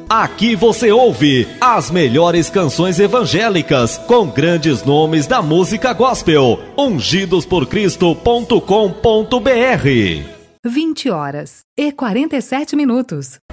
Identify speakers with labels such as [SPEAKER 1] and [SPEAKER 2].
[SPEAKER 1] Aqui você ouve as melhores canções evangélicas com grandes nomes da música gospel. ungidosporcristo.com.br
[SPEAKER 2] 20h47.